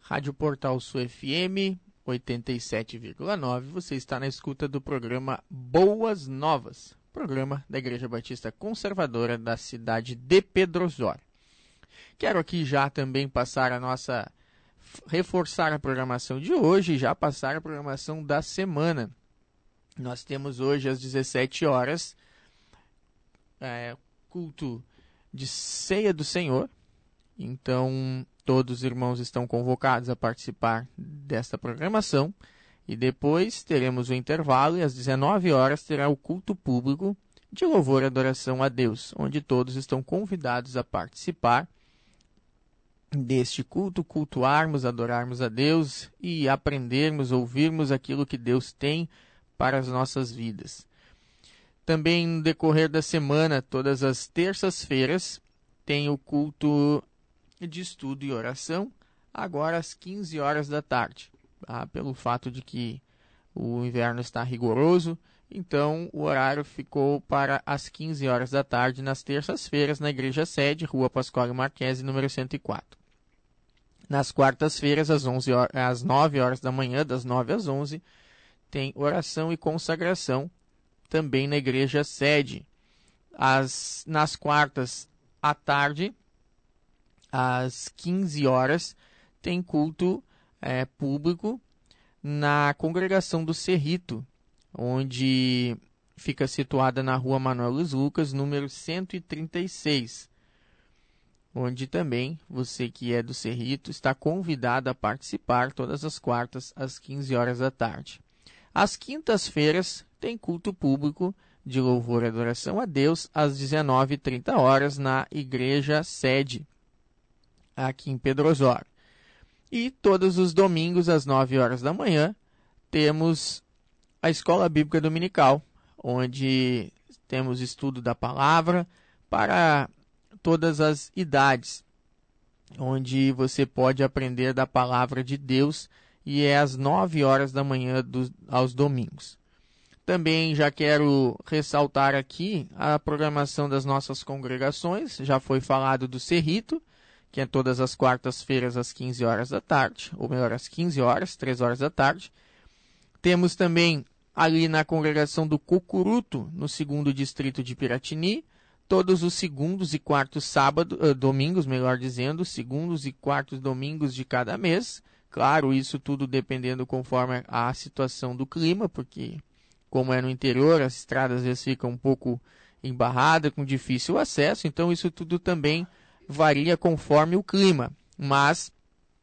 Rádio Portal Sul FM 87,9. Você está na escuta do programa Boas Novas, programa da Igreja Batista Conservadora da cidade de Pedro Osório. Quero aqui já também reforçar a programação de hoje e já passar a programação da semana. Nós temos hoje às 17 horas culto de Ceia do Senhor. Então, todos os irmãos estão convocados a participar desta programação. E depois teremos o intervalo e às 19 horas terá o culto público de louvor e adoração a Deus, onde todos estão convidados a participar deste culto, cultuarmos, adorarmos a Deus e aprendermos, ouvirmos aquilo que Deus tem para as nossas vidas. Também no decorrer da semana, todas as terças-feiras, tem o culto de estudo e oração, agora às 15 horas da tarde. Pelo fato de que o inverno está rigoroso, então o horário ficou para as 15 horas da tarde nas terças-feiras na Igreja Sede, Rua Pascoal Marquesi, número 104. Nas quartas-feiras, às 9 horas da manhã, das 9 às 11, tem oração e consagração, também na Igreja Sede. Nas quartas à tarde, às 15 horas, tem culto público na Congregação do Cerrito, onde fica situada na Rua Manuel Luiz Lucas, número 136. Onde também você que é do Cerrito está convidado a participar todas as quartas às 15 horas da tarde. Às quintas-feiras tem culto público de louvor e adoração a Deus às 19h30 na Igreja Sede, aqui em Pedro Osório. E todos os domingos às 9 horas da manhã temos a Escola Bíblica Dominical, onde temos estudo da palavra para todas as idades, onde você pode aprender da palavra de Deus, e é às 9 horas da manhã aos domingos. Também já quero ressaltar aqui a programação das nossas congregações. Já foi falado do Cerrito, que é todas as quartas-feiras às 15 horas da tarde, ou melhor, às 15 horas, 3 horas da tarde. Temos também ali na congregação do Cocuruto, no 2º distrito de Piratini, todos os segundos e quartos domingos, melhor dizendo, segundos e quartos domingos de cada mês. Claro, isso tudo dependendo conforme a situação do clima, porque como é no interior, as estradas às vezes ficam um pouco embarradas, com difícil acesso, então isso tudo também varia conforme o clima. Mas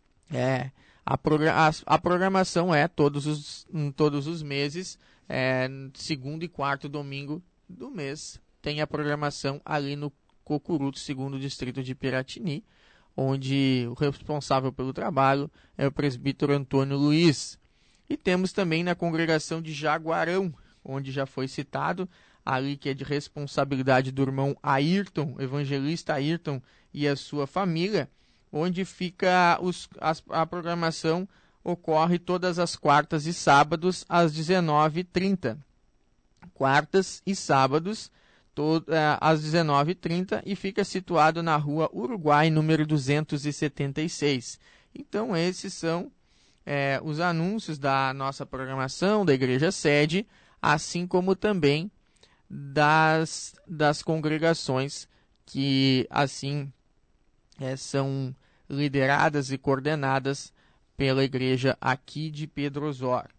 a programação é todos os meses, segundo e quarto domingo do mês, tem a programação ali no Cocuruto, 2º distrito de Piratini, onde o responsável pelo trabalho é o presbítero Antônio Luiz. E temos também na congregação de Jaguarão, onde já foi citado, ali que é de responsabilidade do irmão Ayrton, evangelista Ayrton e a sua família, onde fica a programação ocorre todas as quartas e sábados às 19h30. Quartas e sábados às 19h30 e fica situado na Rua Uruguai, número 276. Então, esses são os anúncios da nossa programação, da Igreja Sede, assim como também das congregações que, assim, são lideradas e coordenadas pela igreja aqui de Pedro Osório.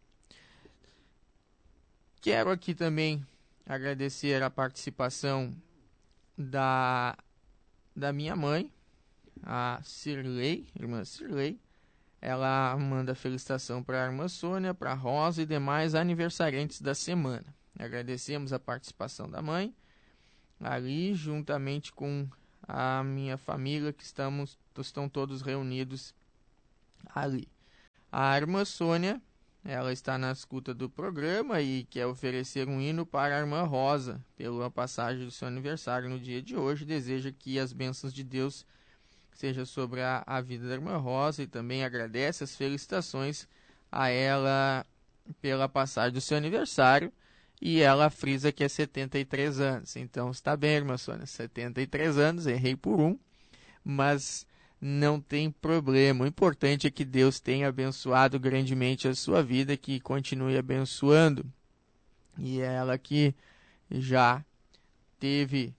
Quero aqui também agradecer a participação da minha mãe, a irmã Cirlei. Ela manda felicitação para a irmã Sônia, para a Rosa e demais aniversariantes da semana. Agradecemos a participação da mãe, ali juntamente com a minha família, que estão todos reunidos ali. A irmã Sônia, ela está na escuta do programa e quer oferecer um hino para a irmã Rosa, pela passagem do seu aniversário no dia de hoje. Deseja que as bênçãos de Deus sejam sobre a vida da irmã Rosa e também agradece as felicitações a ela pela passagem do seu aniversário. E ela frisa que é 73 anos. Então está bem, irmã Sônia, 73 anos, errei por um, mas não tem problema. O importante é que Deus tenha abençoado grandemente a sua vida, que continue abençoando. E ela que já teve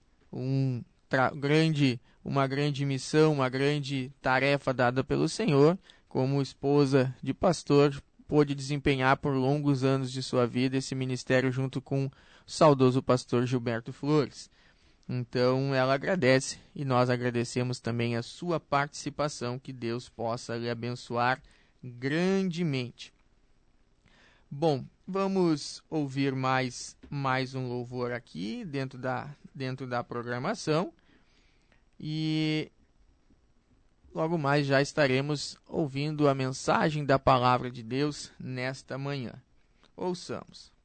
uma grande missão, uma grande tarefa dada pelo Senhor, como esposa de pastor, pôde desempenhar por longos anos de sua vida esse ministério junto com o saudoso pastor Gilberto Flores. Então ela agradece e nós agradecemos também a sua participação, que Deus possa lhe abençoar grandemente. Bom, vamos ouvir mais um louvor aqui dentro da programação e logo mais já estaremos ouvindo a mensagem da palavra de Deus nesta manhã. Ouçamos.